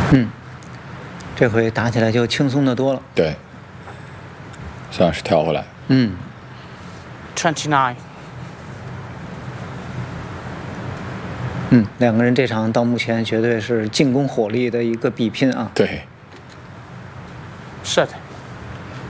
这回打起来就轻松的多了。 对，算是调回来。 29. 两个人这场到目前绝对是进攻火力的一个比拼啊。 对。